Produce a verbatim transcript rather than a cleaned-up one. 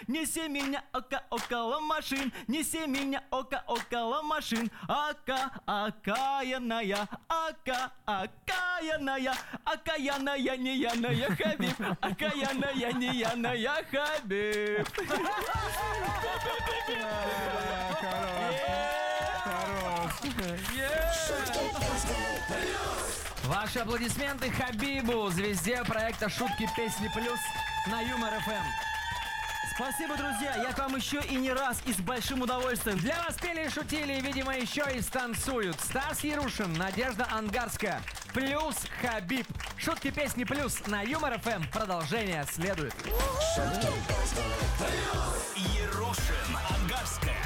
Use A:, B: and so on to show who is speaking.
A: неси меня ока около машин, неси меня ока около машин. Ака, окаянная, ака, окаянная, окаянная, неяная Хабиб, окаянная, неяная Хабиб.
B: Ваши аплодисменты Хабибу, звезде проекта «Шутки, песни плюс» на Юмор эф эм.
A: Спасибо, друзья, я к вам еще и не раз, и с большим удовольствием.
B: Для вас пели и шутили, и, видимо, еще и станцуют Стас Ярушин, Надежда Ангарская, плюс Хабиб. «Шутки, песни плюс» на Юмор эф эм. Продолжение следует.
C: Ярушин, Ангарская.